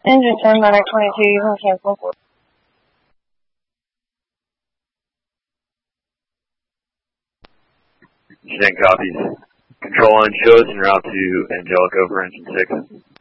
Engine 10, Medic 22, you can cancel. 10 copies. Control line shows en route to Angelica for engine 6.